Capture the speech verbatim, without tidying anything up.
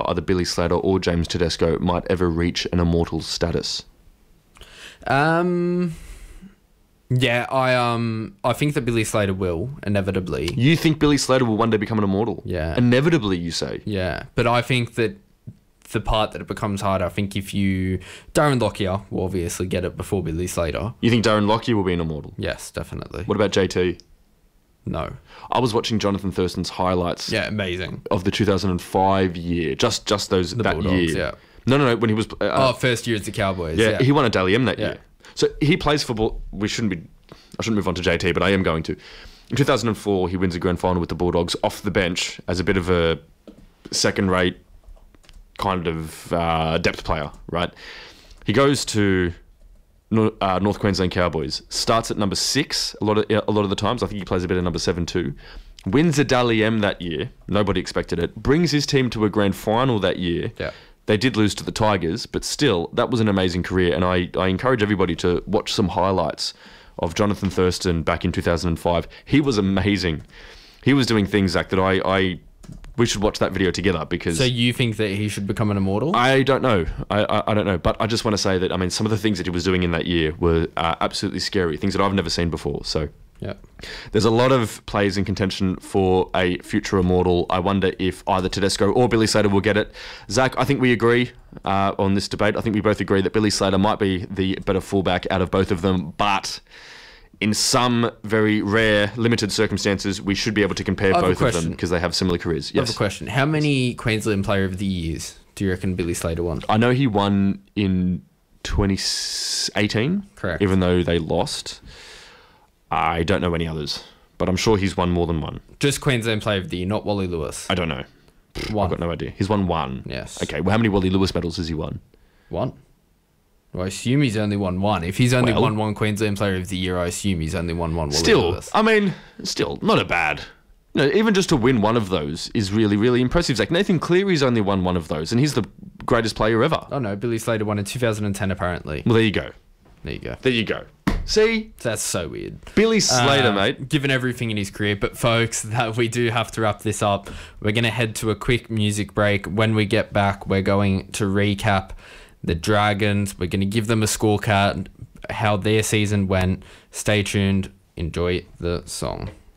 either Billy Slater or James Tedesco might ever reach an immortal status? Um, yeah, I um, I think that Billy Slater will inevitably. You think Billy Slater will one day become an immortal? Yeah. Inevitably, you say? Yeah, but I think that the part that it becomes harder, I think if you... Darren Lockyer will obviously get it before Billy Slater. You think Darren Lockyer will be an immortal? Yes, definitely. What about J T? No. I was watching Jonathan Thurston's highlights Yeah, amazing. of the two thousand five year, just just those The that Bulldogs, year. yeah. No, no, no. When he was, uh, Oh, first year as the Cowboys. yeah, Yeah, he won a Dally M that Yeah. year. So he plays football. We shouldn't be. I shouldn't move on to J T, but I am going to. In two thousand four, he wins a grand final with the Bulldogs off the bench as a bit of a second-rate kind of uh, depth player, right? He goes to Nor- uh, North Queensland Cowboys, starts at number six a lot of a lot of the times. I think he plays a bit at number seven too. Wins a Dally M that year. Nobody expected it. Brings his team to a grand final that year. Yeah. They did lose to the Tigers, but still, that was an amazing career. And I, I encourage everybody to watch some highlights of Jonathan Thurston back in two thousand five. He was amazing. He was doing things, Zach, that I... I we should watch that video together because... So you think that he should become an immortal? I don't know. I, I I don't know. But I just want to say that, I mean, some of the things that he was doing in that year were uh, absolutely scary, things that I've never seen before. So Yeah. there's a lot of players in contention for a future immortal. I wonder if either Tedesco or Billy Slater will get it. Zach, I think we agree uh, on this debate. I think we both agree that Billy Slater might be the better fullback out of both of them, but in some very rare, limited circumstances, we should be able to compare I have a both of them question. because they have similar careers. I have Yes. a question. How many Queensland Player of the Years do you reckon Billy Slater won? I know he won in twenty eighteen, Correct. even though they lost. I don't know any others, but I'm sure he's won more than one. Just Queensland Player of the Year, not Wally Lewis. I don't know. One. I've got no idea. He's won one. Yes. Okay, well, how many Wally Lewis medals has he won? One. Well, I assume he's only won one. If he's only Well- won one Queensland Player of the Year, I assume he's only won one Wally Still, Lewis. I mean, still, not a bad. You know, even just to win one of those is really, really impressive. Zach, Nathan Cleary's only won one of those, and he's the greatest player ever. Oh no, Billy Slater won in two thousand ten apparently. Well, there you go. There you go. There you go. See? That's so weird. Billy Slater, Uh, mate. Given everything in his career. But folks, that we do have to wrap this up. We're going to head to a quick music break. When we get back, we're going to recap the Dragons. We're going to give them a scorecard, how their season went. Stay tuned. Enjoy the song.